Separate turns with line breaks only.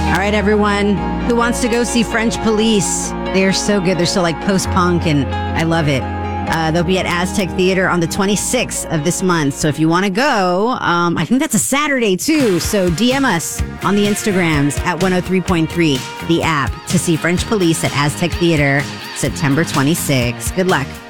All right, everyone. Who wants to go see French Police? They're so good. They're so like post-punk, and I love it. They'll be at Aztec Theater on the 26th of this month. So if you want to go, I think that's a Saturday too. So DM us on the Instagrams at 103.3, the app, to see French Police at Aztec Theater September 26th. Good luck.